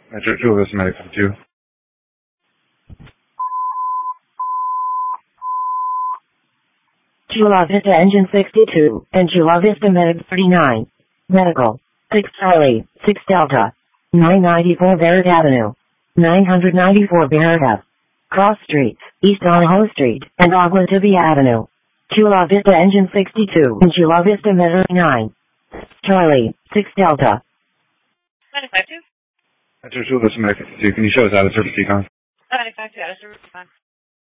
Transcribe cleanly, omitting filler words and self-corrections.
Metro Chula Vista Medical 2. Chula Vista Engine 62 and Chula Vista Medic 39. Medical 6 Charlie 6 Delta 994 Barrett Avenue 994 Barrett Ave. Cross Streets, East Donahoe Street, and Oglethorpe Avenue. Chula Vista Engine 62 and Chula Vista Medic 9. Charlie 6 Delta. 952? Metro Chula Vista Medical 2. Can you show us out of service decon? 952 out of service decon.